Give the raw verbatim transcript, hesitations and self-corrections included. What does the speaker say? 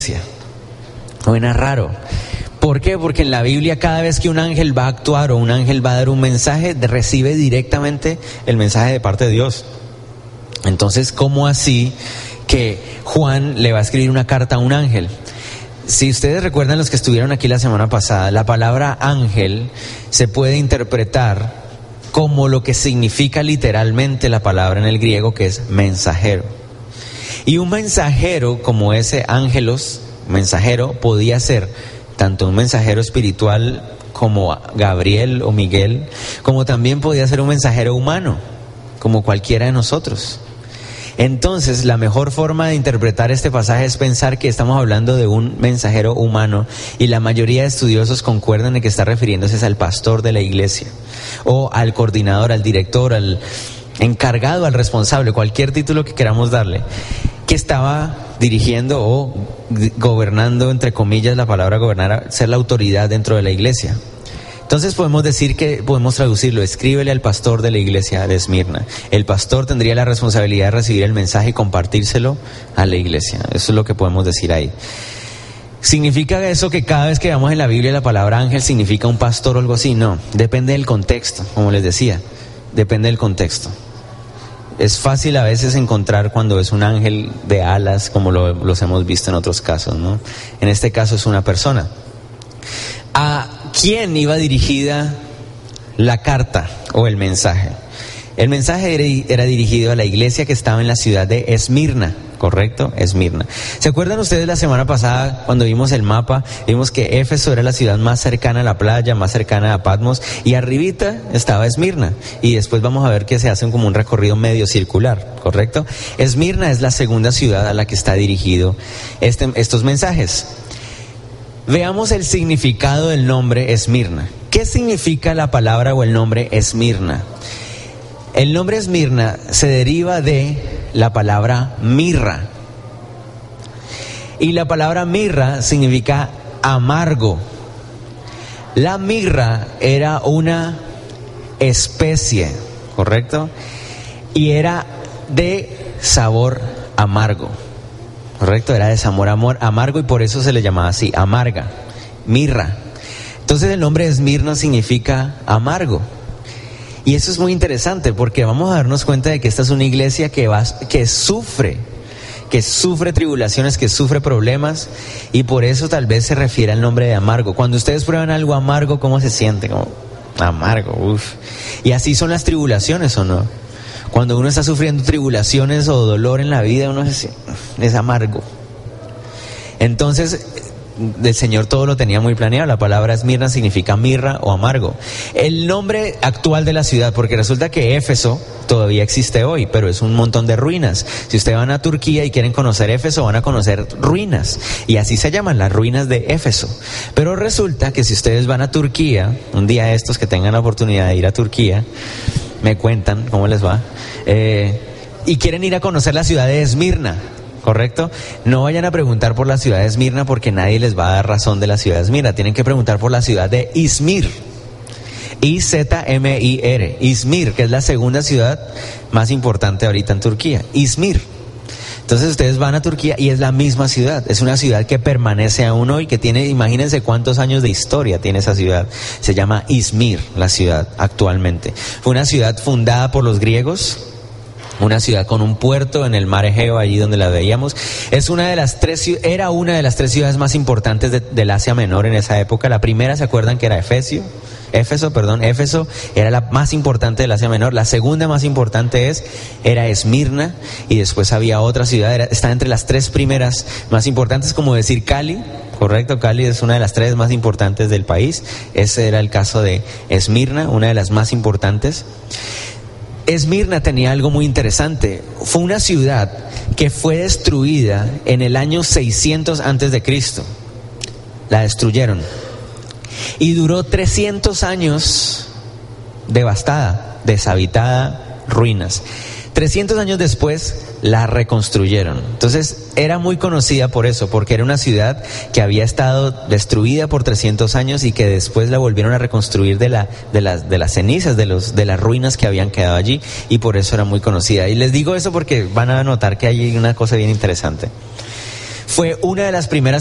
Suena raro. ¿Por qué? Porque en la Biblia cada vez que un ángel va a actuar o un ángel va a dar un mensaje, recibe directamente el mensaje de parte de Dios. Entonces, ¿cómo así que Juan le va a escribir una carta a un ángel? Si ustedes recuerdan, los que estuvieron aquí la semana pasada, la palabra ángel se puede interpretar como lo que significa literalmente la palabra en el griego, que es mensajero. Y un mensajero como ese ángelos, mensajero, podía ser tanto un mensajero espiritual como Gabriel o Miguel, como también podía ser un mensajero humano, como cualquiera de nosotros. Entonces, la mejor forma de interpretar este pasaje es pensar que estamos hablando de un mensajero humano, y la mayoría de estudiosos concuerdan en que está refiriéndose al pastor de la iglesia, o al coordinador, al director, al encargado, al responsable, cualquier título que queramos darle, que estaba dirigiendo o gobernando, entre comillas, la palabra gobernar, ser la autoridad dentro de la iglesia. Entonces podemos decir que, podemos traducirlo, escríbele al pastor de la iglesia de Esmirna. El pastor tendría la responsabilidad de recibir el mensaje y compartírselo a la iglesia. Eso es lo que podemos decir ahí. ¿Significa eso que cada vez que veamos en la Biblia la palabra ángel significa un pastor o algo así? No, depende del contexto, como les decía, depende del contexto. Es fácil a veces encontrar cuando es un ángel de alas, como lo, los hemos visto en otros casos, ¿no? En este caso es una persona. ¿A quién iba dirigida la carta o el mensaje? El mensaje era, era dirigido a la iglesia que estaba en la ciudad de Esmirna, ¿correcto? Esmirna. ¿Se acuerdan ustedes la semana pasada cuando vimos el mapa? Vimos que Éfeso era la ciudad más cercana a la playa, más cercana a Patmos, y arribita estaba Esmirna. Y después vamos a ver que se hace como un recorrido medio circular, ¿correcto? Esmirna es la segunda ciudad a la que está dirigido este, estos mensajes. Veamos el significado del nombre Esmirna. ¿Qué significa la palabra o el nombre Esmirna? El nombre Esmirna se deriva de la palabra mirra. Y la palabra mirra significa amargo. La mirra era una especie, ¿correcto? Y era de sabor amargo. Correcto, era de sabor amor, amargo, y por eso se le llamaba así, amarga, mirra. Entonces el nombre Esmirna significa amargo. Y eso es muy interesante porque vamos a darnos cuenta de que esta es una iglesia que, va, que sufre, que sufre tribulaciones, que sufre problemas, y por eso tal vez se refiere al nombre de amargo. Cuando ustedes prueban algo amargo, ¿cómo se siente? Como amargo, uff. Y así son las tribulaciones, ¿o no? Cuando uno está sufriendo tribulaciones o dolor en la vida, uno es, es amargo. Entonces, el Señor todo lo tenía muy planeado. La palabra Esmirna significa mirra o amargo. El nombre actual de la ciudad, porque resulta que Éfeso todavía existe hoy, pero es un montón de ruinas. Si ustedes van a Turquía y quieren conocer Éfeso, van a conocer ruinas, y así se llaman, las ruinas de Éfeso. Pero resulta que si ustedes van a Turquía, un día estos que tengan la oportunidad de ir a Turquía, me cuentan cómo les va, eh, y quieren ir a conocer la ciudad de Esmirna, ¿correcto? No vayan a preguntar por la ciudad de Esmirna porque nadie les va a dar razón de la ciudad de Esmirna. Tienen que preguntar por la ciudad de Izmir, I Z M I R, Izmir, que es la segunda ciudad más importante ahorita en Turquía, Izmir. Entonces ustedes van a Turquía y es la misma ciudad, es una ciudad que permanece aún hoy, que tiene, imagínense cuántos años de historia tiene esa ciudad. Se llama Izmir, la ciudad actualmente. Fue una ciudad fundada por los griegos, una ciudad con un puerto en el mar Egeo, allí donde la veíamos. Es una de las tres, era una de las tres ciudades más importantes de, del Asia Menor en esa época. La primera, ¿se acuerdan que era Efesio? Éfeso, perdón, Éfeso era la más importante del Asia Menor. La segunda más importante es, era Esmirna, y después había otra ciudad, era, está entre las tres primeras más importantes, como decir Cali, correcto, Cali es una de las tres más importantes del país. Ese era el caso de Esmirna, una de las más importantes. Esmirna tenía algo muy interesante. Fue una ciudad que fue destruida en el año seiscientos antes de Cristo. La destruyeron. Y duró trescientos años devastada, deshabitada, ruinas. trescientos años después la reconstruyeron. Entonces era muy conocida por eso, porque era una ciudad que había estado destruida por trescientos años y que después la volvieron a reconstruir de, la, de, las, de las cenizas, de, los, de las ruinas que habían quedado allí, y por eso era muy conocida. Y les digo eso porque van a notar que hay una cosa bien interesante. fue una de las primeras